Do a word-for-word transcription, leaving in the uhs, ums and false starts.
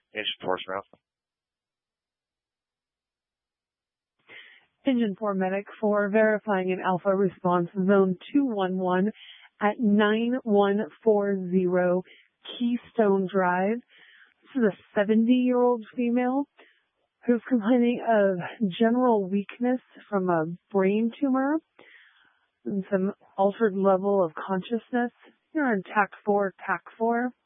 Engine four surround. Engine four Medic four verifying an alpha response zone two one one at nine one four zero Keystone Drive. This is a seventy-year-old female who's complaining of general weakness from a brain tumor and some altered level of consciousness. You're on T A C four, T A C four.